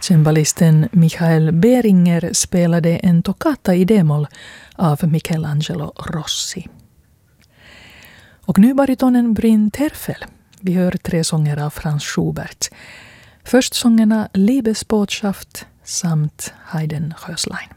Cembalisten Michael Beringer spelade en toccata i d-moll av Michelangelo Rossi. Och nu baritonen Bryn Terfel. Vi hör 3 sånger av Franz Schubert. Först sångerna Liebesbotschaft samt Heidenröslein.